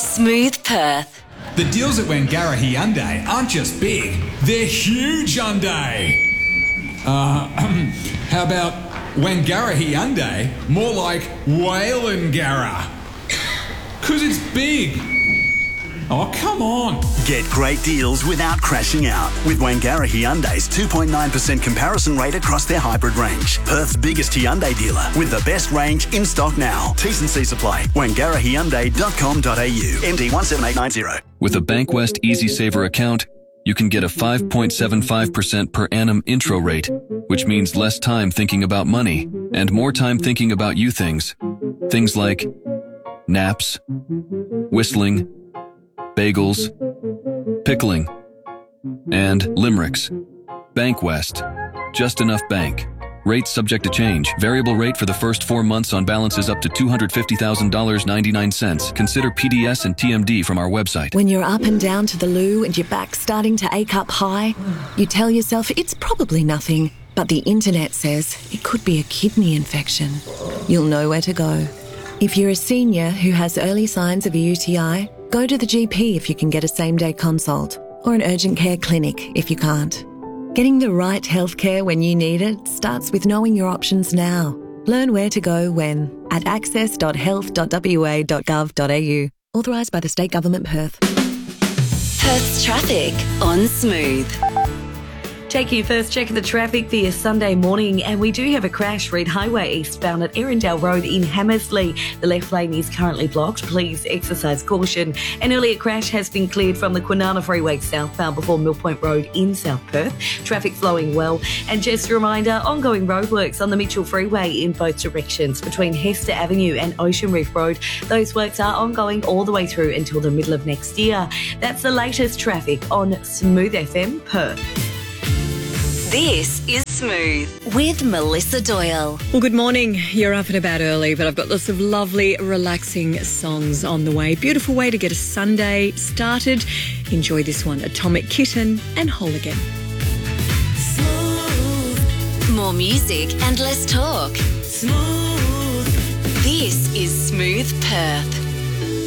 Smooth Perth. The deals at Wangarahi Hyundai aren't just big, they're huge Hyundai. How about Wangarahi Hyundai? More like Whalengara. 'Cause it's big. Oh, come on. Get great deals without crashing out with Wangarahi Hyundai's 2.9% comparison rate across their hybrid range. Perth's biggest Hyundai dealer with the best range in stock now. T's and C's apply. wangarahyundai.com.au. MD 17890. With a Bankwest Easy Saver account, you can get a 5.75% per annum intro rate, which means less time thinking about money and more time thinking about you things. Things like naps, whistling, bagels, pickling, and limericks. Bankwest. Just enough bank. Rates subject to change. Variable rate for the first 4 months on balances up to $250,000.99. Consider PDS and TMD from our website. When you're up and down to the loo and your back's starting to ache up high, you tell yourself it's probably nothing, but the internet says it could be a kidney infection. You'll know where to go. If you're a senior who has early signs of a UTI, go to the GP if you can get a same-day consult, or an urgent care clinic if you can't. Getting the right healthcare when you need it starts with knowing your options now. Learn where to go when at access.health.wa.gov.au. Authorised by the State Government, Perth. Perth's traffic on Smooth. Taking your first check of the traffic for your Sunday morning, and we do have a crash. Reed Highway eastbound at Erindale Road in Hammersley. The left lane is currently blocked. Please exercise caution. An earlier crash has been cleared from the Kwinana Freeway southbound before Mill Point Road in South Perth. Traffic flowing well. And just a reminder, ongoing roadworks on the Mitchell Freeway in both directions between Hester Avenue and Ocean Reef Road. Those works are ongoing all the way through until the middle of next year. That's the latest traffic on Smooth FM Perth. This is Smooth with Melissa Doyle. Well, good morning. You're up and about early, but I've got lots of lovely, relaxing songs on the way. Beautiful way to get a Sunday started. Enjoy this one, Atomic Kitten and Whole Again. Smooth. More music and less talk. Smooth. This is Smooth Perth.